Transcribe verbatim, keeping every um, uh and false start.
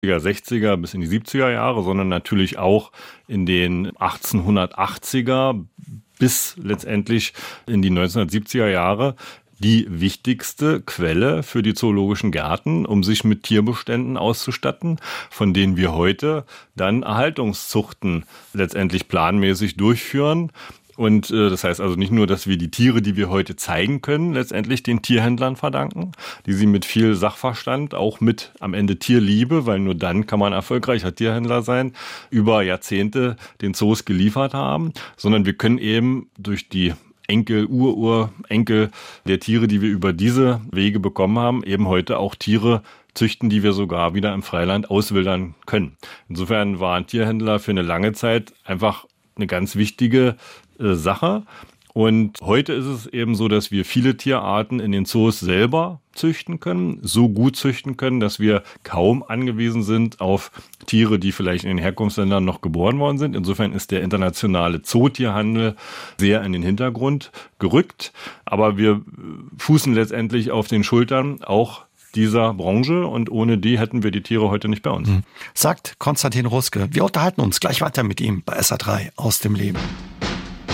sechziger bis in die siebziger Jahre, sondern natürlich auch in den achtzehnhundertachtziger bis letztendlich in die neunzehnhundertsiebziger Jahre die wichtigste Quelle für die zoologischen Gärten, um sich mit Tierbeständen auszustatten, von denen wir heute dann Erhaltungszuchten letztendlich planmäßig durchführen. Und äh, das heißt also nicht nur, dass wir die Tiere, die wir heute zeigen können, letztendlich den Tierhändlern verdanken, die sie mit viel Sachverstand, auch mit am Ende Tierliebe, weil nur dann kann man erfolgreicher Tierhändler sein, über Jahrzehnte den Zoos geliefert haben, sondern wir können eben durch die Enkel, Ururenkel der Tiere, die wir über diese Wege bekommen haben, eben heute auch Tiere züchten, die wir sogar wieder im Freiland auswildern können. Insofern waren Tierhändler für eine lange Zeit einfach eine ganz wichtige äh, Sache. Und heute ist es eben so, dass wir viele Tierarten in den Zoos selber züchten können, so gut züchten können, dass wir kaum angewiesen sind auf Tiere, die vielleicht in den Herkunftsländern noch geboren worden sind. Insofern ist der internationale Zootierhandel sehr in den Hintergrund gerückt. Aber wir fußen letztendlich auf den Schultern auch dieser Branche und ohne die hätten wir die Tiere heute nicht bei uns. Sagt Konstantin Ruske. Wir unterhalten uns gleich weiter mit ihm bei S R drei aus dem Leben.